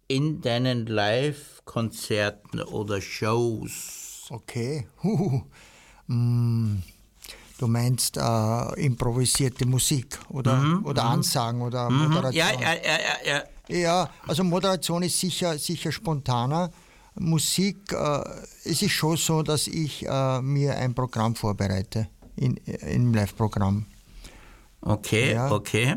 in deinen Live-Konzerten oder Shows? Okay. Du meinst improvisierte Musik oder Ansagen oder Moderation? Ja. Ja, also Moderation ist sicher spontaner. Musik, es ist schon so, dass ich mir ein Programm vorbereite im Live-Programm. Okay, Ja. okay.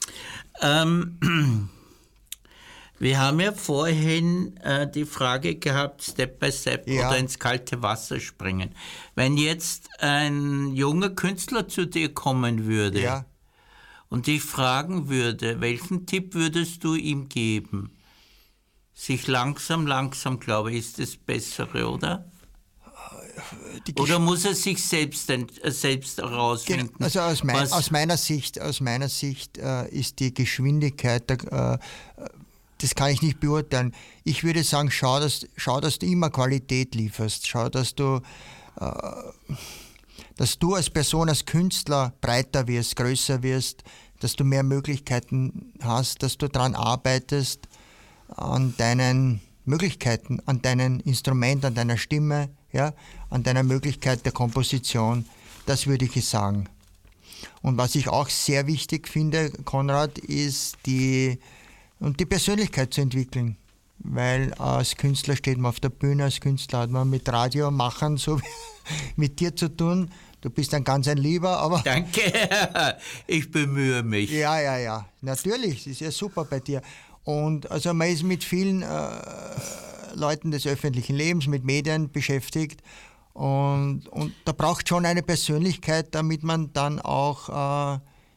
Wir haben ja vorhin die Frage gehabt, Step by Step oder ins kalte Wasser springen. Wenn jetzt ein junger Künstler zu dir kommen würde und dich fragen würde, welchen Tipp würdest du ihm geben? Sich langsam, glaube ich, ist das Bessere, oder? Oder muss er sich selbst herausfinden? Also aus meiner Sicht ist die Geschwindigkeit, das kann ich nicht beurteilen. Ich würde sagen, schau, dass du immer Qualität lieferst. Schau, dass du als Person, als Künstler breiter wirst, größer wirst, dass du mehr Möglichkeiten hast, dass du daran arbeitest, an deinen Möglichkeiten, an deinem Instrument, an deiner Stimme, an deiner Möglichkeit der Komposition. Das würde ich sagen. Und was ich auch sehr wichtig finde, Konrad, ist die Persönlichkeit zu entwickeln. Weil als Künstler steht man auf der Bühne, als Künstler hat man mit Radio machen, so wie mit dir zu tun. Du bist ein Lieber, aber... Danke, ich bemühe mich. Ja, natürlich, das ist ja super bei dir. Und also man ist mit vielen Leuten des öffentlichen Lebens, mit Medien beschäftigt und da braucht schon eine Persönlichkeit, damit man dann auch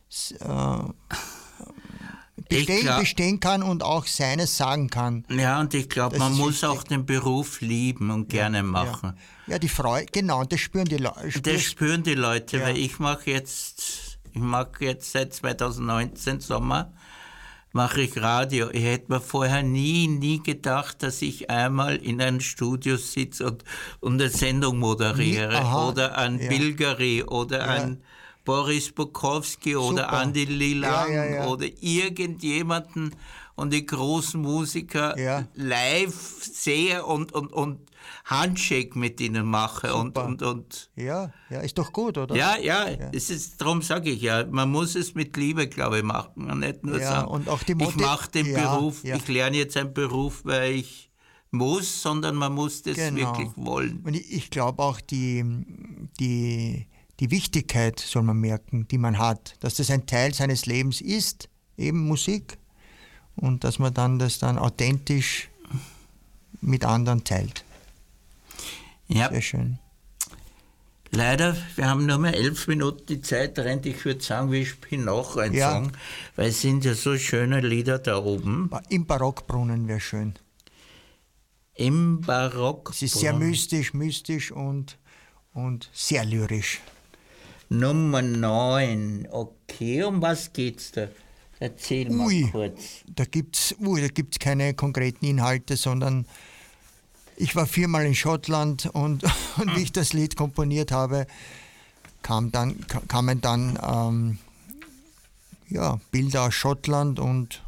bestehen kann und auch seines sagen kann. Ja, und ich glaube, man muss auch den Beruf lieben und gerne machen. Ja, die Freude, genau, und das spüren die Leute. Das spüren die Leute, weil ich mache jetzt seit 2019 Sommer, mache ich Radio. Ich hätte mir vorher nie gedacht, dass ich einmal in einem Studio sitze und eine Sendung moderiere oder an Bilgeri oder an Boris Bukowski oder Andi Lilang oder irgendjemanden und die großen Musiker live sehe und Handshake mit ihnen mache. Ja, ist doch gut, oder? Ja. Darum sage ich man muss es mit Liebe, glaube ich, machen. Und nicht nur sagen, und auch ich mache den Beruf, ich lerne jetzt einen Beruf, weil ich muss, sondern man muss das wirklich wollen. Und ich glaube auch, die Wichtigkeit soll man merken, die man hat, dass das ein Teil seines Lebens ist, eben Musik, und dass man das dann authentisch mit anderen teilt. Ja. Sehr schön. Leider, wir haben nur mehr 11 Minuten, die Zeit rennt. Ich würde sagen, wir spielen noch einen Song, weil es sind ja so schöne Lieder da oben. Im Barockbrunnen wäre schön. Im Barockbrunnen. Es ist sehr mystisch und sehr lyrisch. Nummer 9. Okay, um was geht's da? Erzähl mal kurz. Da gibt's keine konkreten Inhalte, sondern ich war 4-mal in Schottland und wie ich das Lied komponiert habe, kamen dann Bilder aus Schottland und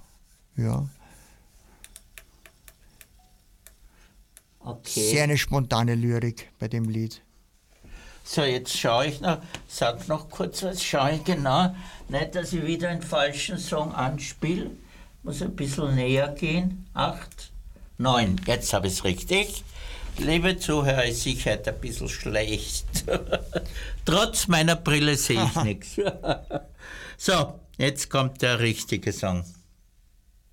sehr eine spontane Lyrik bei dem Lied. So, jetzt sag noch kurz was, schaue ich genau, nicht, dass ich wieder einen falschen Song anspiele, muss ein bisschen näher gehen, 8, 9, jetzt habe ich es richtig. Liebe Zuhörer, ist sicher ein bisschen schlecht, trotz meiner Brille sehe ich nichts. So, jetzt kommt der richtige Song.